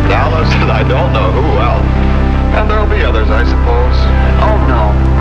Dallas, and I don't know who else. And there'll be others, I suppose. Oh, no.